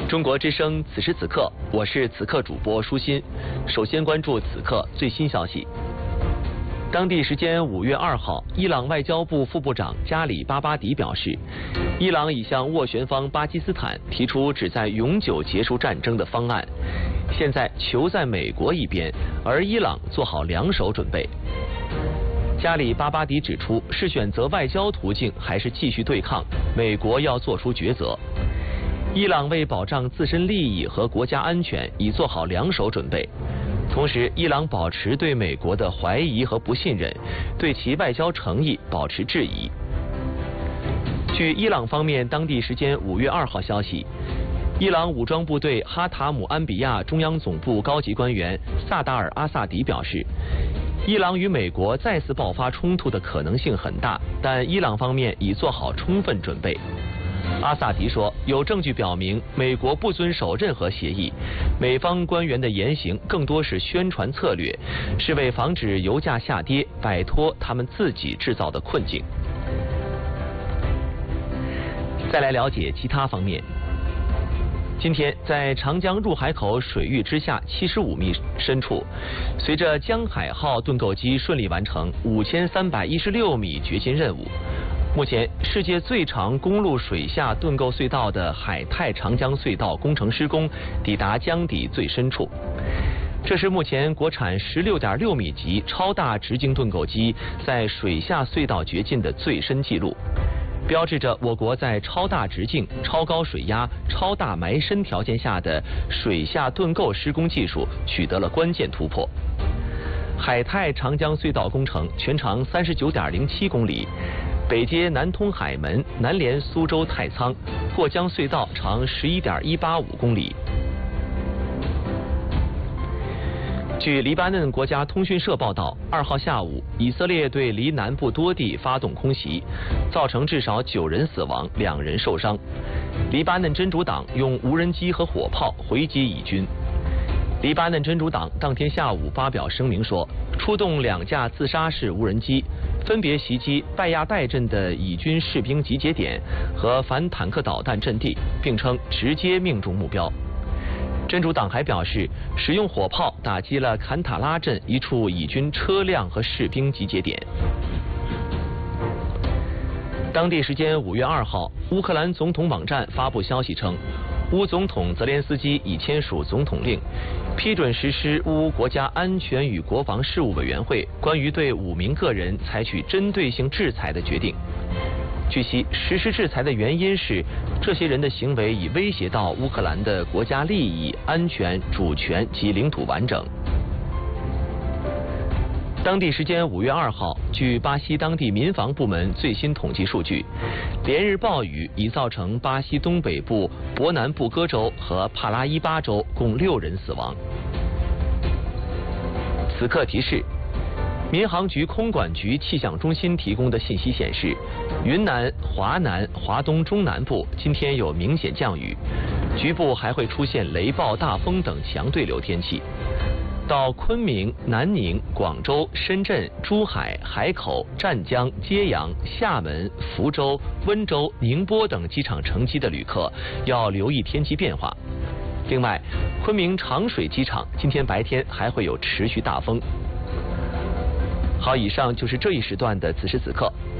中国之声，此时此刻，我是此刻主播舒心。首先关注此刻最新消息。当地时间5月2号，伊朗外交部副部长加里巴巴迪表示，伊朗已向斡旋方巴基斯坦提出旨在永久结束战争的方案，现在球在美国一边，而伊朗做好两手准备。加里巴巴迪指出，是选择外交途径还是继续对抗，美国要做出抉择。伊朗为保障自身利益和国家安全，已做好两手准备。同时，伊朗保持对美国的怀疑和不信任，对其外交诚意保持质疑。据伊朗方面当地时间5月2号消息，伊朗武装部队哈塔姆安比亚中央总部高级官员萨达尔阿萨迪表示，伊朗与美国再次爆发冲突的可能性很大，但伊朗方面已做好充分准备。阿萨迪说，有证据表明美国不遵守任何协议，美方官员的言行更多是宣传策略，是为防止油价下跌，摆脱他们自己制造的困境。再来了解其他方面。今天，在长江入海口水域之下75米深处，随着江海号盾构机顺利完成5316米掘金任务，目前世界最长公路水下盾构隧道的海泰长江隧道工程施工抵达江底最深处。这是目前国产16.6米级超大直径盾构机在水下隧道掘进的最深纪录，标志着我国在超大直径、超高水压、超大埋深条件下的水下盾构施工技术取得了关键突破。海泰长江隧道工程全长39.07公里，北接南通海门，南连苏州太仓，过江隧道长11.185公里。据黎巴嫩国家通讯社报道，2号下午，以色列对黎南部多地发动空袭，造成至少9人死亡，2人受伤。黎巴嫩真主党用无人机和火炮回击以军。黎巴嫩真主党当天下午发表声明说，出动2架自杀式无人机，分别袭击拜亚代镇的以军士兵集结点和反坦克导弹阵地，并称直接命中目标。真主党还表示，使用火炮打击了坎塔拉镇一处以军车辆和士兵集结点。当地时间5月2号，乌克兰总统网站发布消息称，乌总统泽连斯基已签署总统令，批准实施乌国家安全与国防事务委员会关于对5名个人采取针对性制裁的决定。据悉，实施制裁的原因是这些人的行为已威胁到乌克兰的国家利益、安全、主权及领土完整。当地时间5月2号，据巴西当地民防部门最新统计数据，连日暴雨已造成巴西东北部伯南布哥州和帕拉伊巴州共6人死亡。此刻提示，民航局空管局气象中心提供的信息显示，云南、华南、华东中南部今天有明显降雨，局部还会出现雷暴、大风等强对流天气。到昆明、南宁、广州、深圳、珠海、海口、湛江、揭阳、厦门、福州、温州、宁波等机场乘机的旅客要留意天气变化。另外，昆明长水机场今天白天还会有持续大风。好，以上就是这一时段的此时此刻，